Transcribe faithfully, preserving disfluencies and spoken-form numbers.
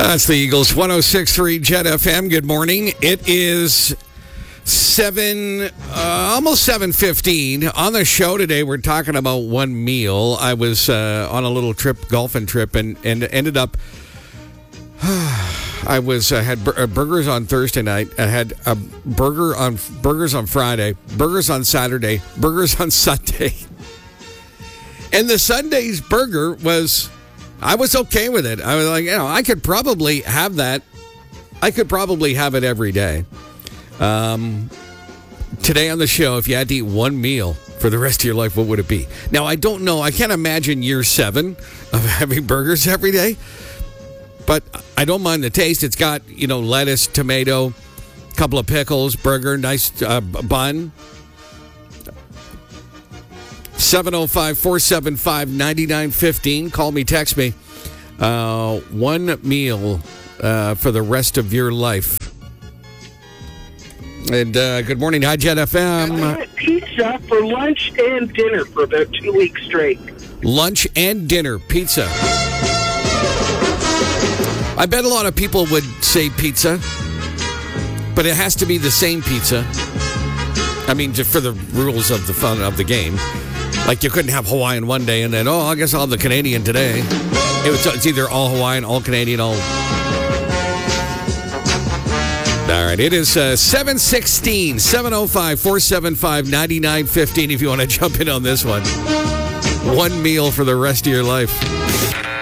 That's the Eagles, one oh six point three Jet F M. Good morning. It is seven, uh, almost seven fifteen. On the show today, we're talking about one meal. I was uh, on a little trip, golfing trip, and, and ended up, I was uh, had bur- burgers on Thursday night. I had a burger on burgers on Friday, burgers on Saturday, burgers on Sunday. And the Sunday's burger was... I was okay with it. I was like, you know, I could probably have that. I could probably have it every day. Um, today on the show, if you had to eat one meal for the rest of your life, what would it be? Now, I don't know. I can't imagine year seven of having burgers every day. But I don't mind the taste. It's got, you know, lettuce, tomato, a couple of pickles, burger, nice uh, bun. seven oh five, four seven five, nine nine one five. Call me, text me. Uh, one meal uh, for the rest of your life. And uh, good morning, Hi Jet F M. I had pizza for lunch and dinner for about two weeks straight. Lunch and dinner, pizza. I bet a lot of people would say pizza, but it has to be the same pizza. I mean, just for the rules of the fun of the game. Like you couldn't have Hawaiian one day and then, oh, I guess I'll have the Canadian today. It was, it's either all Hawaiian, all Canadian, all... All right, it is uh, seven sixteen, seven oh five, four seven five, nine nine one five if you want to jump in on this one. One meal for the rest of your life.